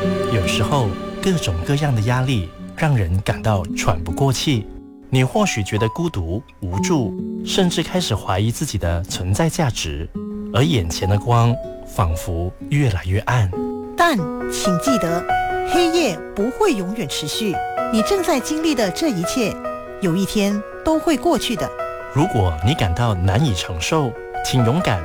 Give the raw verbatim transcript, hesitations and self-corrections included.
有时候，各种各样的压力让人感到喘不过气。你或许觉得孤独、无助，甚至开始怀疑自己的存在价值，而眼前的光仿佛越来越暗。 但请记得，黑夜不会永远持续，你正在经历的这一切，有一天都会过去的。 如果你感到难以承受，请勇敢